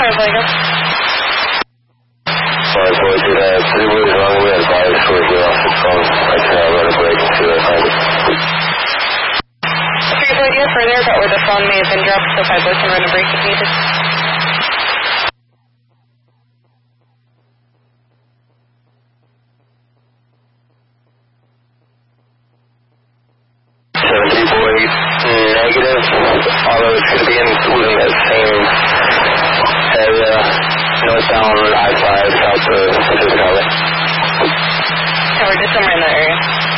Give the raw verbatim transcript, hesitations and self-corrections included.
Translate, go. five four two, uh, three ways wrong, we had five four zero off the phone. I can uh, run a break and see what I find it. three four, do you have further about where the phone may have been dropped so five boys can run a break if needed? seven three four eight, negative, although it's going to be in within that same area, northbound I five, south of Pacific Highway. So we're just somewhere in that area.